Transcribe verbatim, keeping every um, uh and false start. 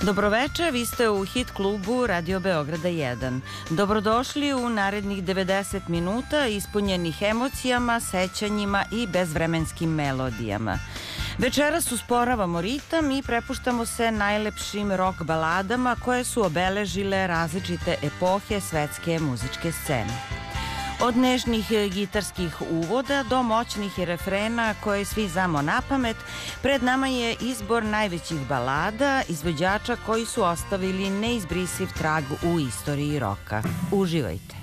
Dobroveče, vi ste u Hit klubu Radio Beograda jedan. Dobrodošli u narednih devedeset minuta ispunjenih emocijama, sećanjima i bezvremenskim melodijama. Večeras usporavamo ritam i prepuštamo se najlepšim rock baladama koje su obeležile različite epohe svetske muzičke scene. Od nežnih gitarskih uvoda do moćnih refrena koje svi znamo napamet, pred nama je izbor najvećih balada, izvođača koji su ostavili neizbrisiv trag u istoriji roka. Uživajte!